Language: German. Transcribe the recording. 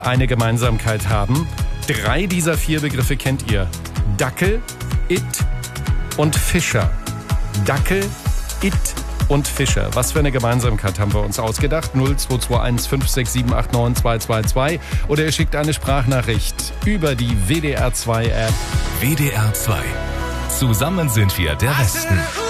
eine Gemeinsamkeit haben. 3 dieser 4 Begriffe kennt ihr. Dackel, It und Fischer. Dackel, It und Fischer. Was für eine Gemeinsamkeit haben wir uns ausgedacht? 0221 56789 222 oder ihr schickt eine Sprachnachricht über die WDR 2 App. WDR 2. Zusammen sind wir der Westen.